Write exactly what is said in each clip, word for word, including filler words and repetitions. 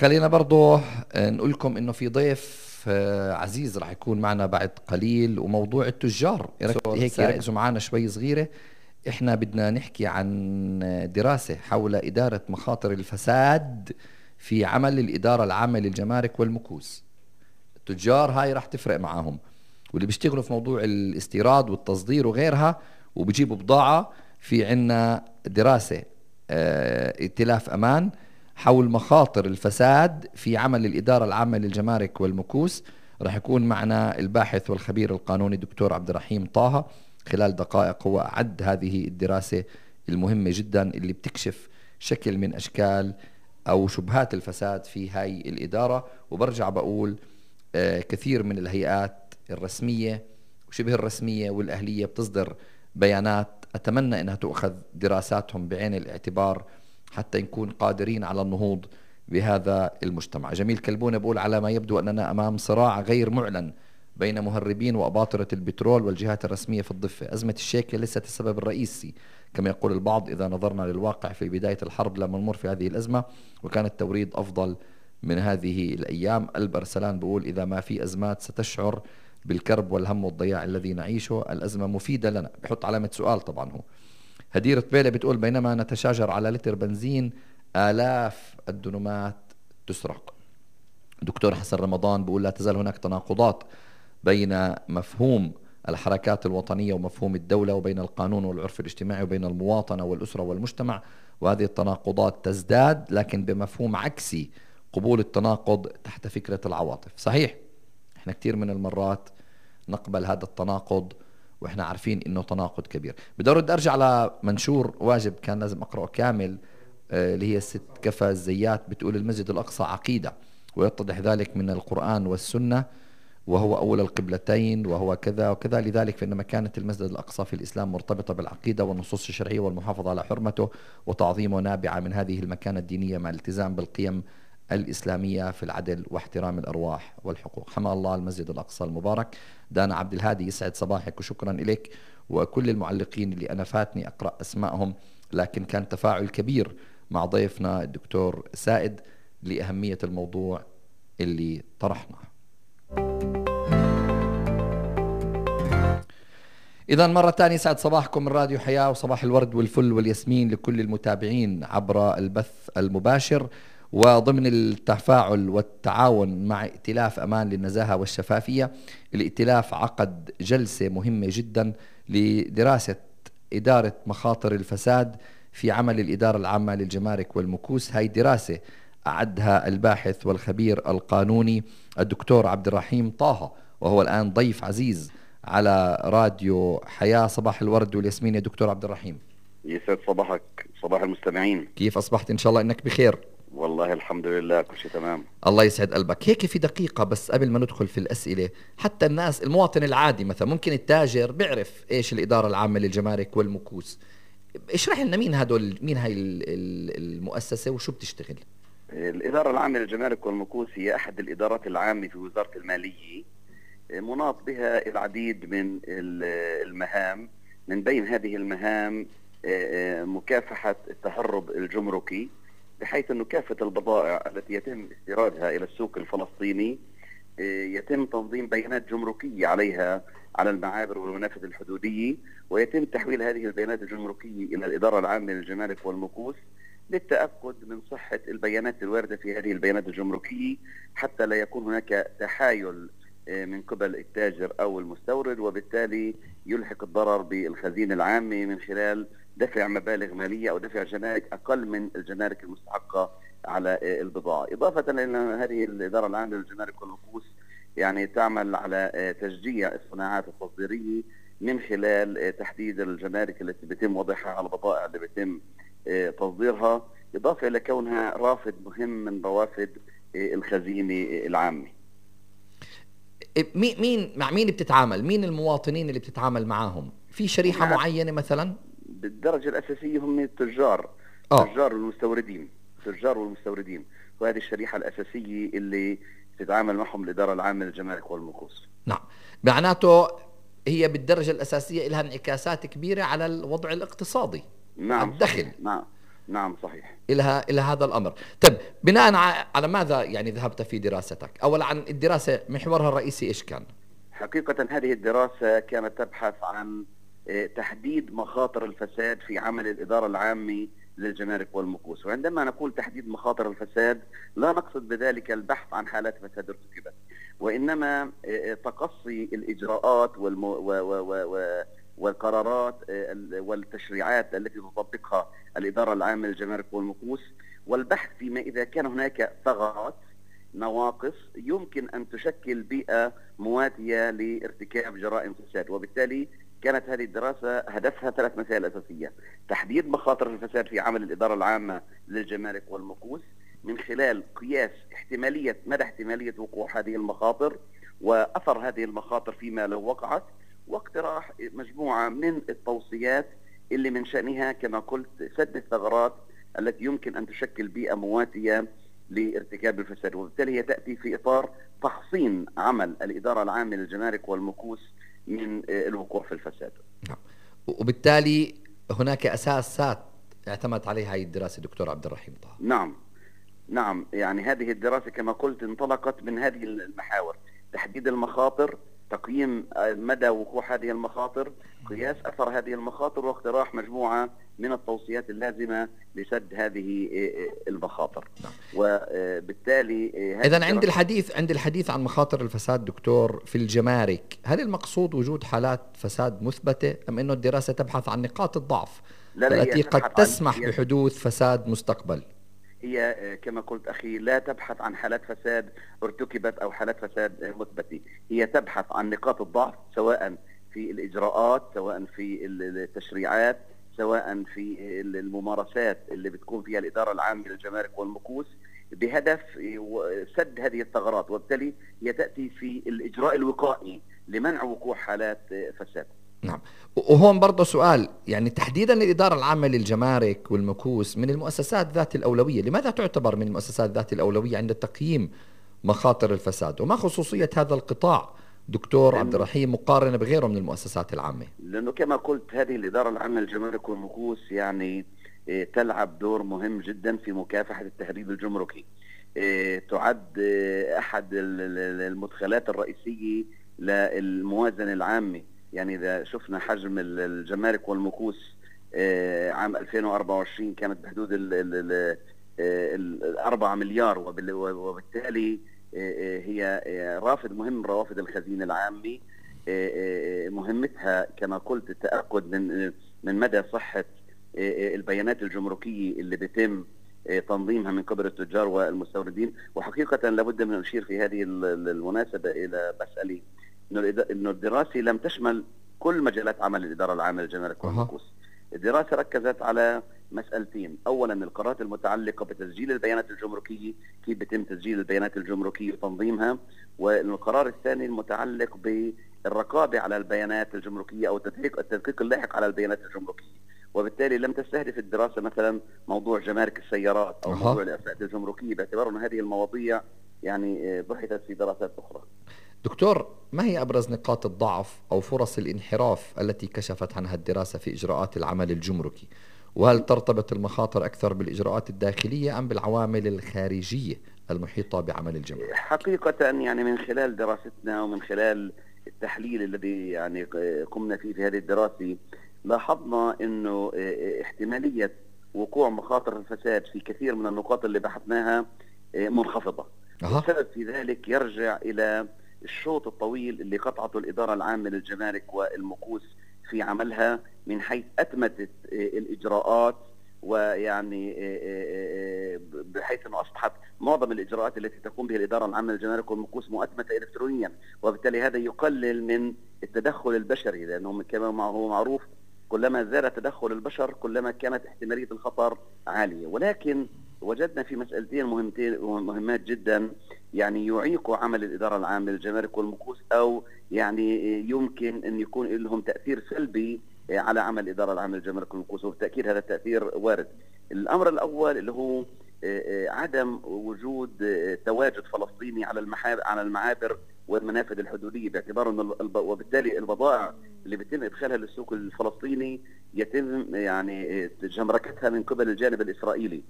خلينا برضو نقول لكم انه في ضيف عزيز راح يكون معنا بعد قليل، وموضوع التجار هيك يركزوا معنا شوي صغيرة. احنا بدنا نحكي عن دراسة حول إدارة مخاطر الفساد في عمل الإدارة العامة للجمارك والمكوس. التجار هاي راح تفرق معاهم، واللي بيشتغلوا في موضوع الاستيراد والتصدير وغيرها وبيجيبوا بضاعة. في عنا دراسة اه ائتلاف أمان حول مخاطر الفساد في عمل الإدارة العامة للجمارك والمكوس. راح يكون معنا الباحث والخبير القانوني دكتور عبد الرحيم طه. خلال دقائق هو أعد هذه الدراسة المهمة جدا اللي بتكشف شكل من أشكال أو شبهات الفساد في هاي الإدارة. وبرجع بقول آه كثير من الهيئات الرسمية وشبه الرسمية والأهلية بتصدر بيانات، أتمنى أنها تؤخذ دراساتهم بعين الاعتبار حتى نكون قادرين على النهوض بهذا المجتمع. جميل كلبونة بقول على ما يبدو أننا أمام صراع غير معلن بين مهربين وأباطرة البترول والجهات الرسمية في الضفة. أزمة الشيكة ليست السبب الرئيسي كما يقول البعض إذا نظرنا للواقع. في بداية الحرب لم نمر في هذه الأزمة وكان التوريد أفضل من هذه الأيام. البرسلان بقول إذا ما في أزمات ستشعر بالكرب والهم والضياع الذي نعيشه. الأزمة مفيدة لنا، بحط علامة سؤال طبعا. هو هديرة بيلة بتقول بينما نتشاجر على لتر بنزين آلاف الدنومات تسرق. دكتور حسن رمضان بقول لا تزال هناك تناقضات بين مفهوم الحركات الوطنية ومفهوم الدولة، وبين القانون والعرف الاجتماعي، وبين المواطنة والأسرة والمجتمع، وهذه التناقضات تزداد لكن بمفهوم عكسي قبول التناقض تحت فكرة العواطف. صحيح احنا كتير من المرات نقبل هذا التناقض واحنا عارفين انه تناقض كبير. بدي ارد ارجع على منشور واجب كان لازم اقرأه كامل آه اللي هي الست كفى الزيات بتقول المسجد الأقصى عقيدة ويتضح ذلك من القرآن والسنة وهو أول القبلتين وهو كذا وكذا، لذلك فإن مكانة المسجد الأقصى في الإسلام مرتبطة بالعقيدة والنصوص الشرعية والمحافظة على حرمته وتعظيمه نابعة من هذه المكانة الدينية مع الالتزام بالقيم الإسلامية في العدل واحترام الأرواح والحقوق. حمى الله المسجد الأقصى المبارك. دانا عبد الهادي يسعد صباحك وشكرا إليك. وكل المعلقين اللي أنا فاتني أقرأ أسمائهم لكن كان تفاعل كبير مع ضيفنا الدكتور سائد لأهمية الموضوع اللي طرحناه. إذا مرة ثانية سعد صباحكم من راديو حياة، وصباح الورد والفل والياسمين لكل المتابعين عبر البث المباشر. وضمن التفاعل والتعاون مع ائتلاف أمان للنزاهة والشفافية، الائتلاف عقد جلسة مهمة جدا لدراسة إدارة مخاطر الفساد في عمل الإدارة العامة للجمارك والمكوس. هاي دراسة أعدها الباحث والخبير القانوني الدكتور عبد الرحيم طه، وهو الآن ضيف عزيز على راديو حياة. صباح الورد والياسمين يا دكتور عبد الرحيم. يسعد صباحك، صباح المستمعين. كيف أصبحت؟ إن شاء الله إنك بخير. والله الحمد لله كل شيء تمام. الله يسعد قلبك. هيك في دقيقة بس قبل ما ندخل في الأسئلة، حتى الناس المواطن العادي مثلا ممكن التاجر بيعرف إيش الإدارة العامة للجمارك والمكوس. اشرح لنا مين هدول، مين هاي المؤسسة وشو بتشتغل؟ الإدارة العامة للجمارك والمكوس هي أحد الإدارات العامة في وزارة المالية، مناط بها العديد من المهام. من بين هذه المهام مكافحة التهرب الجمركي، بحيث أنه كافة البضائع التي يتم استيرادها إلى السوق الفلسطيني يتم تنظيم بيانات جمركية عليها على المعابر والمنافذ الحدودية، ويتم تحويل هذه البيانات الجمركية إلى الإدارة العامة للجمارك والمكوس للتأكد من صحة البيانات الواردة في هذه البيانات الجمركية، حتى لا يكون هناك تحايل من قبل التاجر أو المستورد، وبالتالي يلحق الضرر بالخزينة العامة من خلال دفع مبالغ مالية أو دفع جمارك أقل من الجمارك المستحقة على البضاعة. إضافة إلى هذه الإدارة العامة للجمارك والمكوس يعني تعمل على تشجيع الصناعات التصديرية من خلال تحديد الجمارك التي بيتم وضعها على البضائع اللي بيتم تصديرها، إضافة إلى كونها رافد مهم من روافد الخزينة العامة. مين مع مين بتتعامل؟ مين المواطنين اللي بتتعامل معاهم؟ في شريحة نعم. معينة مثلا؟ بالدرجة الأساسية هم التجار التجار والمستوردين التجار والمستوردين وهذه الشريحة الأساسية اللي تتعامل معهم الإدارة العامة للجمارك والمكوس. نعم، معناته هي بالدرجة الأساسية لها انعكاسات كبيرة على الوضع الاقتصادي. نعم الدخل. صحيح. نعم نعم صحيح. إلى إلى هذا الأمر. طيب بناء على ماذا يعني ذهبت في دراستك؟ أولا عن الدراسة محورها الرئيسي إيش كان؟ حقيقة هذه الدراسة كانت تبحث عن تحديد مخاطر الفساد في عمل الإدارة العامة للجمارك والمكوس. وعندما نقول تحديد مخاطر الفساد لا نقصد بذلك البحث عن حالات فساد ارتكبت، وإنما تقصي الإجراءات والم... و... و... و... والقرارات والتشريعات التي تطبقها الإدارة العامة للجمارك والمكوس، والبحث فيما إذا كان هناك ثغرات نواقص يمكن أن تشكل بيئة مواتية لارتكاب جرائم فساد. وبالتالي كانت هذه الدراسة هدفها ثلاث مسائل أساسية: تحديد مخاطر الفساد في عمل الإدارة العامة للجمارك والمكوس من خلال قياس احتمالية مدى احتمالية وقوع هذه المخاطر وأثر هذه المخاطر فيما لو وقعت، واقتراح مجموعة من التوصيات اللي من شأنها كما قلت سد الثغرات التي يمكن أن تشكل بيئة مواتية لارتكاب الفساد. وبالتالي هي تأتي في إطار تحصين عمل الإدارة العامة للجمارك والمكوس من الوقوع في الفساد. وبالتالي هناك أساسات اعتمد عليها هذه الدراسة دكتور عبد الرحيم طه. نعم نعم يعني هذه الدراسة كما قلت انطلقت من هذه المحاور: تحديد المخاطر، تقييم مدى وقوع هذه المخاطر، قياس أثر هذه المخاطر، واقتراح مجموعة من التوصيات اللازمة لسد هذه المخاطر. وبالتالي إذن عند الحديث عند الحديث عن مخاطر الفساد دكتور في الجمارك، هل المقصود وجود حالات فساد مثبتة أم أنه الدراسة تبحث عن نقاط الضعف لا لا التي قد تسمح بحدوث فساد مستقبل؟ هي كما قلت أخي لا تبحث عن حالات فساد ارتكبت أو حالات فساد مثبتة، هي تبحث عن نقاط الضعف سواء في الإجراءات، سواء في التشريعات، سواء في الممارسات اللي بتكون فيها الإدارة العامة للجمارك والمكوس، بهدف سد هذه الثغرات. وبالتالي هي تأتي في الإجراء الوقائي لمنع وقوع حالات فساد. نعم. وهون برضه سؤال، يعني تحديدا الإدارة العامة للجمارك والمكوس من المؤسسات ذات الأولوية، لماذا تعتبر من المؤسسات ذات الأولوية عند تقييم مخاطر الفساد؟ وما خصوصية هذا القطاع دكتور عبد الرحيم مقارنة بغيره من المؤسسات العامة؟ لأنه كما قلت هذه الإدارة العامة للجمارك والمكوس يعني تلعب دور مهم جدا في مكافحة التهريب الجمركي، تعد أحد المدخلات الرئيسية للموازنة العامة. يعني إذا شفنا حجم الجمارك والمكوس عام ألفين وأربعة وعشرين كانت بحدود الأربعة مليار، وبالتالي هي رافد مهم من روافد الخزينة العامة. مهمتها كما قلت التأكد من من مدى صحة البيانات الجمركية اللي بيتم تنظيمها من قبل التجار والمستوردين. وحقيقة لابد من نشير في هذه المناسبة إلى مسألة إنه الدراسة لم تشمل كل مجالات عمل الإدارة العامة للجمارك والمكوس. الدراسة ركزت على مسألتين: أولا القرارات المتعلقة بتسجيل البيانات الجمركية، كيف بيتم تسجيل البيانات الجمركية وتنظيمها، والقرار الثاني المتعلق بالرقابة على البيانات الجمركية أو التدقيق التدقيق اللاحق على البيانات الجمركية. وبالتالي لم تستهدف الدراسة مثلا موضوع جمارك السيارات أو أه. موضوع الإعفاءات الجمركية، باعتبار أن هذه المواضيع يعني بحثت في دراسات أخرى. دكتور، ما هي أبرز نقاط الضعف أو فرص الانحراف التي كشفت عنها الدراسة في إجراءات العمل الجمركي؟ وهل ترتبط المخاطر أكثر بالإجراءات الداخلية أم بالعوامل الخارجية المحيطة بعمل الجمرك؟ حقيقة يعني من خلال دراستنا ومن خلال التحليل الذي يعني قمنا فيه في هذه الدراسة لاحظنا أنه احتمالية وقوع مخاطر الفساد في كثير من النقاط اللي بحثناها منخفضة. أه. السبب في ذلك يرجع إلى الشوط الطويل اللي قطعته الإدارة العامة للجمارك والمكوس في عملها من حيث أتمتت الإجراءات، ويعني بحيث أنه أصبحت معظم الإجراءات التي تقوم بها الإدارة العامة للجمارك والمكوس مؤتمتة إلكترونيا، وبالتالي هذا يقلل من التدخل البشري، لأنه كما هو معروف كلما زاد تدخل البشر كلما كانت احتمالية الخطر عالية. ولكن وجدنا في مسألتين مهمتين مهمات جدا يعني يعيقوا عمل الإدارة العامة للجمارك والمكوس، أو يعني يمكن أن يكون لهم تأثير سلبي على عمل الإدارة العامة للجمارك والمكوس، وبالتأكيد هذا التأثير وارد. الأمر الأول اللي هو عدم وجود تواجد فلسطيني على المعابر والمنافذ الحدودية، باعتبار أن وبالتالي البضائع اللي بيتم إدخالها للسوق الفلسطيني يتم يعني جمركتها من قبل الجانب الإسرائيلي،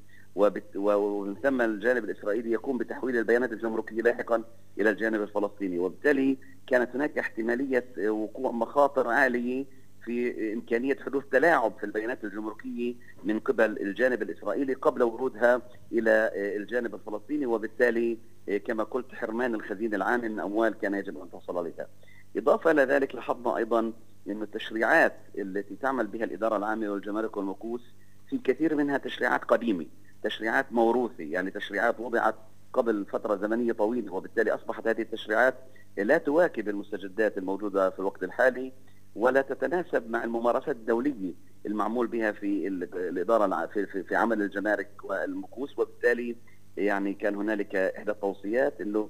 ومن ثم الجانب الإسرائيلي يقوم بتحويل البيانات الجمركية لاحقا إلى الجانب الفلسطيني، وبالتالي كانت هناك احتمالية وقوع مخاطر عالية في إمكانية حدوث تلاعب في البيانات الجمركية من قبل الجانب الإسرائيلي قبل ورودها إلى الجانب الفلسطيني، وبالتالي كما قلت حرمان الخزين العام من أموال كان يجب أن تصل إليها. إضافة إلى ذلك لاحظنا أيضا أن التشريعات التي تعمل بها الإدارة العامة والجمارك والمكوس في كثير منها تشريعات قديمة، تشريعات موروثة، يعني تشريعات وضعت قبل فترة زمنية طويلة، وبالتالي أصبحت هذه التشريعات لا تواكب المستجدات الموجودة في الوقت الحالي ولا تتناسب مع الممارسات الدولية المعمول بها في الإدارة في, في عمل الجمارك والمكوس. وبالتالي يعني كان هنالك إحدى التوصيات إنه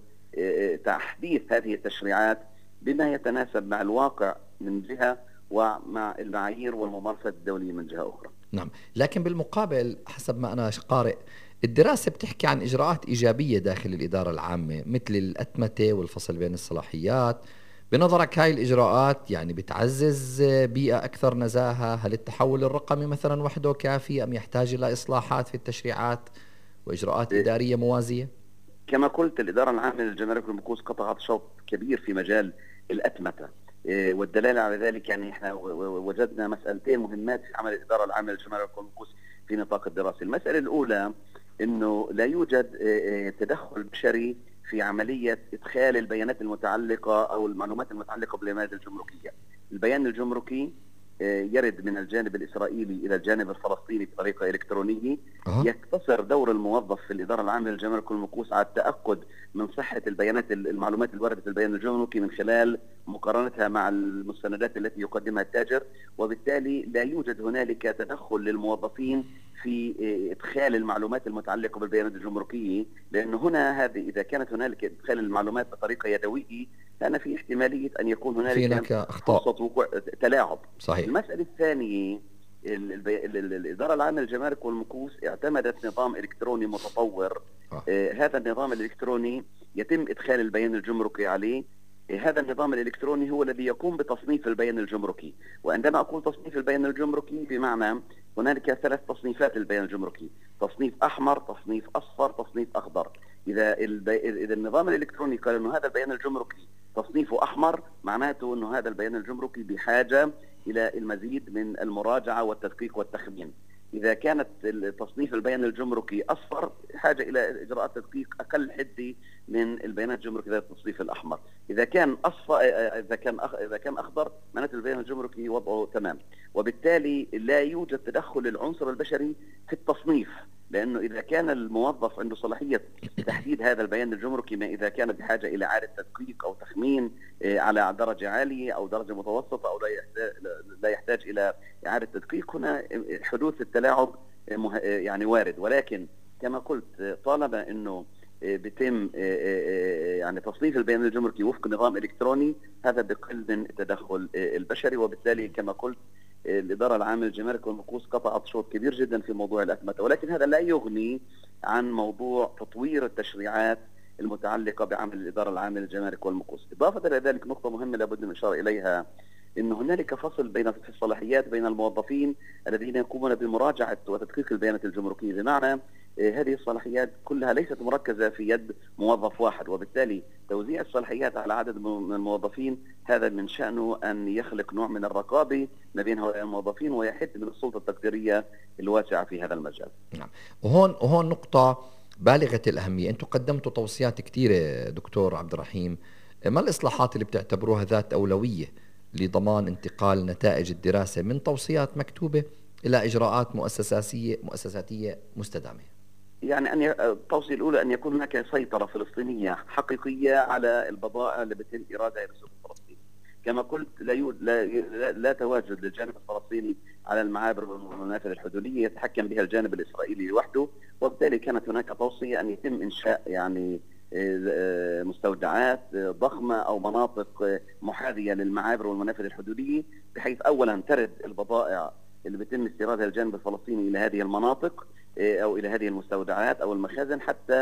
تحديث هذه التشريعات بما يتناسب مع الواقع من جهة ومع المعايير والممارسات الدولية من جهة أخرى. نعم، لكن بالمقابل حسب ما أنا قارئ الدراسة بتحكي عن إجراءات إيجابية داخل الإدارة العامة مثل الأتمتة والفصل بين الصلاحيات. بنظرك هاي الإجراءات يعني بتعزز بيئة أكثر نزاهة؟ هل التحول الرقمي مثلا وحده كافي أم يحتاج إلى إصلاحات في التشريعات وإجراءات إدارية موازية؟ كما قلت الإدارة العامة للجمارك والمكوس قطعت شوط كبير في مجال الأتمتة، والدلالة على ذلك يعني احنا وجدنا مسألتين مهمات في عمل الإدارة العامة للجمارك والمكوس في نطاق الدراسة. المسألة الأولى إنه لا يوجد تدخل بشري في عملية إدخال البيانات المتعلقة أو المعلومات المتعلقة بالبيانات الجمركية. البيان الجمركي يرد من الجانب الإسرائيلي إلى الجانب الفلسطيني بطريقة إلكترونية. أه. يقتصر دور الموظف في الإدارة العامة للجمارك والمكوس على التأكد من صحة البيانات المعلومات الواردة في البيان الجمركي من خلال مقارنتها مع المستندات التي يقدمها التاجر، وبالتالي لا يوجد هنالك تدخل للموظفين في إدخال المعلومات المتعلقة بالبيانات الجمركية، لأنه هنا هذه إذا كانت هنالك إدخال المعلومات بطريقة يدوية كان في احتمالية أن يكون هنالك فرصة وقوع تلاعب. صحيح. المسألة الثانية الإدارة العامة للجمارك والمكوس اعتمدت نظام إلكتروني متطور. آه. آه هذا النظام الإلكتروني يتم إدخال البيان الجمركي عليه. آه هذا النظام الإلكتروني هو الذي يقوم بتصنيف البيان الجمركي، وعندما أقول تصنيف البيان الجمركي بمعنى هنالك ثلاث تصنيفات للبيان الجمركي: تصنيف أحمر، تصنيف أصفر، تصنيف أخضر. إذا إذا النظام الإلكتروني قال إنه هذا البيان الجمركي تصنيفه أحمر، معناته إنه هذا البيان الجمركي بحاجة إلى المزيد من المراجعة والتدقيق والتخمين. إذا كانت تصنيف البيان الجمركي أصفر حاجة إلى إجراءات تدقيق أقل حدة من البيانات الجمركية ذات التصنيف الأحمر. إذا كان أصفر إذا كان أخ... إذا كان أخضر معناته البيان الجمركي وضعه تمام. وبالتالي لا يوجد تدخل العنصر البشري في التصنيف، لأنه إذا كان الموظف عنده صلاحية تحديد هذا البيان الجمركي، ما إذا كان بحاجة إلى إعادة تدقيق أو تخمين على درجة عالية أو درجة متوسطة أو لا يحتاج, لا يحتاج إلى إعادة تدقيق، هنا حدوث التلاعب يعني وارد. ولكن كما قلت طالما أنه بيتم يعني تصنيف البيان الجمركي وفق نظام إلكتروني، هذا بقل من التدخل البشري. وبالتالي كما قلت الإدارة العامة للجمارك والمكوس قطعت شوط كبير جدا في موضوع الأتمتة، ولكن هذا لا يغني عن موضوع تطوير التشريعات المتعلقة بعمل الإدارة العامة للجمارك والمكوس. إضافة إلى ذلك نقطة مهمة لابد من الإشارة إليها، إن هنالك فصل بين في الصلاحيات بين الموظفين الذين يقومون بمراجعة وتدقيق البيانات الجمركية، بمعنى هذه الصلاحيات كلها ليست مركزة في يد موظف واحد، وبالتالي توزيع الصلاحيات على عدد من الموظفين هذا من شأنه أن يخلق نوع من الرقابة ما بين هؤلاء الموظفين ويحد من السلطة التقديرية الواسعة في هذا المجال. نعم، وهون وهون نقطة بالغة الأهمية. أنتم قدمتوا توصيات كثيرة دكتور عبد الرحيم، ما الإصلاحات اللي بتعتبروها ذات أولوية لضمان انتقال نتائج الدراسة من توصيات مكتوبة إلى إجراءات مؤسساتية مؤسساتية مستدامة؟ يعني أن التوصية الأولى أن يكون هناك سيطرة فلسطينية حقيقية على البضائع اللي بيتم إيرادها إلى السوق الفلسطيني. كما قلت لا, لا, لا, لا تواجد للجانب الفلسطيني على المعابر والمنافذ الحدودية يتحكم بها الجانب الإسرائيلي لوحده، وبالتالي كانت هناك توصية أن يتم إنشاء يعني مستودعات ضخمة أو مناطق محاذية للمعابر والمنافذ الحدودية، بحيث أولا ترد البضائع اللي بيتم استيرادها الجانب الفلسطيني إلى هذه المناطق أو إلى هذه المستودعات أو المخازن، حتى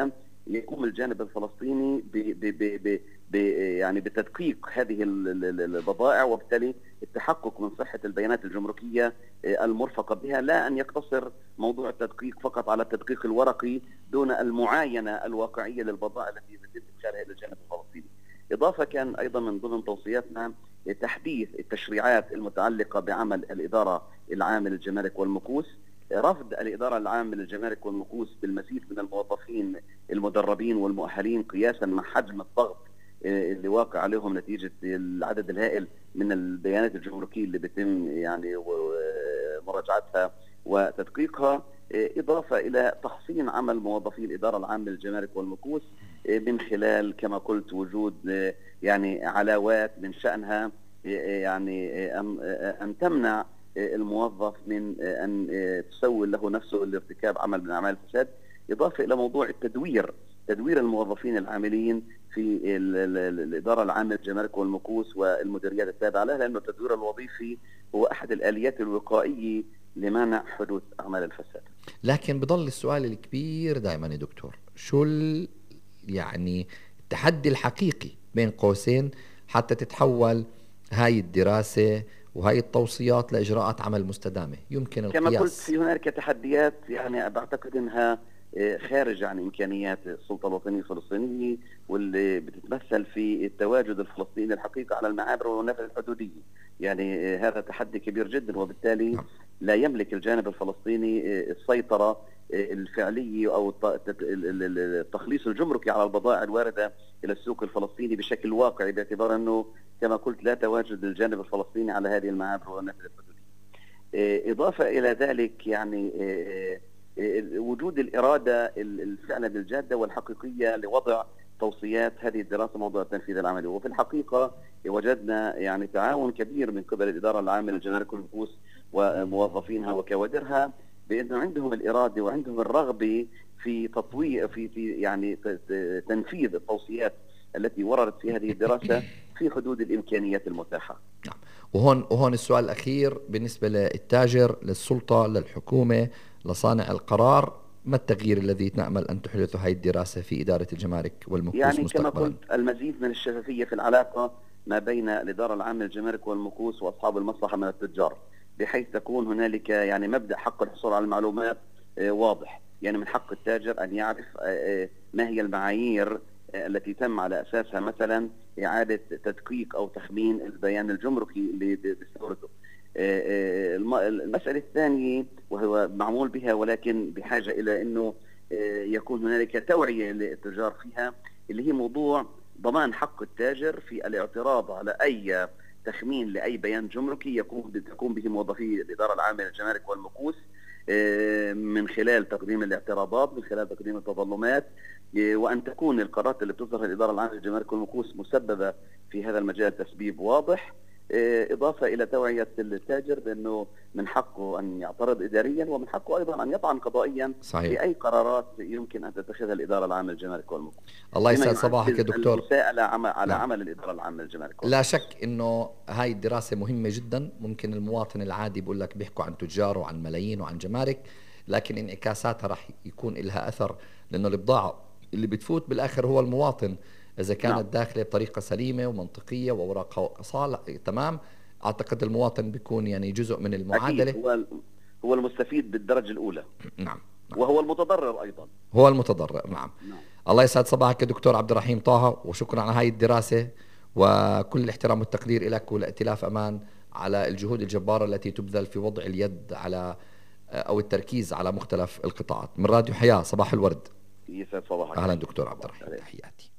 يقوم الجانب الفلسطيني ب ب ب ب ب يعني بتدقيق هذه البضائع، وبالتالي التحقق من صحة البيانات الجمركية المرفقة بها، لا أن يقتصر موضوع التدقيق فقط على التدقيق الورقي دون المعاينة الواقعية للبضائع التي يتم إدخالها إلى الجانب الفلسطيني. إضافة كان أيضا من ضمن توصياتنا تحديث التشريعات المتعلقة بعمل الإدارة العامة للجمارك والمكوس، رفض الإدارة العامة للجمارك والمكوس بالمزيد من الموظفين المدربين والمؤهلين قياسا مع حجم الضغط اللي واقع عليهم نتيجة العدد الهائل من البيانات الجمركية اللي بيتم يعني مراجعتها وتدقيقها، إضافة إلى تحسين عمل موظفي الإدارة العامة للجمارك والمكوس من خلال كما قلت وجود يعني علاوات من شأنها يعني أن أن تمنع الموظف من أن تسول له نفسه لارتكاب عمل من أعمال الفساد، إضافة إلى موضوع التدوير، تدوير الموظفين العاملين في الإدارة العامة للجمارك والمكوس والمديريات التابعة لها، لأنه التدوير الوظيفي هو أحد الآليات الوقائية لمنع حدوث أعمال الفساد. لكن بضل السؤال الكبير دائما يا دكتور، شو يعني التحدي الحقيقي بين قوسين حتى تتحول هاي الدراسة وهي التوصيات لإجراءات عمل مستدامة يمكن القياس؟ كما قلت في هناك تحديات يعني بعتقد أنها خارج عن إمكانيات السلطة الوطنية الفلسطينية، واللي بتتمثل في التواجد الفلسطيني الحقيقي على المعابر والمنافذ الحدودية. يعني هذا تحدي كبير جدا، وبالتالي لا يملك الجانب الفلسطيني السيطرة الفعلية أو التخليص الجمركي على البضائع الواردة إلى السوق الفلسطيني بشكل واقعي، باعتبار أنه كما قلت لا تواجد الجانب الفلسطيني على هذه المعابر والمنافذ الحدودية. إضافة إلى ذلك يعني وجود الإرادة الفعلا الجادة والحقيقية لوضع توصيات هذه الدراسة موضوع التنفيذ العملي. وفي الحقيقة وجدنا يعني تعاون كبير من قبل الإدارة العامة للجمارك والمكوس وموظفينها وكوادرها، بأنه عندهم الإرادة وعندهم الرغبة في تطوير في في يعني تنفيذ التوصيات التي وردت في هذه الدراسة في حدود الإمكانيات المتاحة. نعم. وهون وهون السؤال الأخير بالنسبة للتاجر، للسلطة، للحكومة، لصانع القرار، ما التغيير الذي نأمل أن تحدثه هذه الدراسة في إدارة الجمارك والمكوس يعني مستقبلا؟ كما قلت المزيد من الشفافية في العلاقة ما بين الإدارة العامة للجمارك والمكوس وأصحاب المصلحة من التجار، بحيث تكون هنالك يعني مبدأ حق الحصول على المعلومات واضح. يعني من حق التاجر أن يعرف ما هي المعايير التي تم على أساسها مثلا إعادة تدقيق أو تخمين البيان الجمركي اللي بيستورده. المسألة الثانية وهو معمول بها ولكن بحاجة إلى أنه يكون هنالك توعية للتجار فيها، اللي هي موضوع ضمان حق التاجر في الاعتراض على أي تخمين لأي بيان جمركي يقوم تقوم به موظفي الإدارة العامة للجمارك والمكوس، من خلال تقديم الاعتراضات، من خلال تقديم التظلمات، وأن تكون القرارات اللي بتصدرها الإدارة العامة للجمارك والمكوس مسببة في هذا المجال تسبيب واضح. إضافة إلى توعية التاجر بأنه من حقه أن يعترض إداريا، ومن حقه أيضا أن يطعن قضائيا صحيح في أي قرارات يمكن أن تتخذها الإدارة العامة للجمارك والمكوس. الله يسعد صباحك يا دكتور. المساءلة على نعم. عمل الإدارة العامة للجمارك والمكوس. لا شك أنه هاي الدراسة مهمة جدا. ممكن المواطن العادي بيقول لك بيحكوا عن تجار وعن ملايين وعن جمارك، لكن انعكاساتها راح يكون لها أثر، لأنه البضاعة اللي بتفوت بالآخر هو المواطن. إذا كانت نعم. داخلة بطريقة سليمة ومنطقية وأوراقها أصالة تمام، أعتقد المواطن بيكون يعني جزء من المعادلة. هو هو المستفيد بالدرجة الأولى. نعم. نعم. وهو المتضرر أيضا. هو المتضرر. نعم. نعم. الله يسعد صباحك يا دكتور عبد الرحيم طه، وشكرا على هاي الدراسة، وكل الاحترام والتقدير لك ولائتلاف أمان على الجهود الجبارة التي تبذل في وضع اليد على أو التركيز على مختلف القطاعات. من راديو حياة، صباح الورد. يسعد صباحك. أهلا دكتور عبد الرحيم، تحياتي.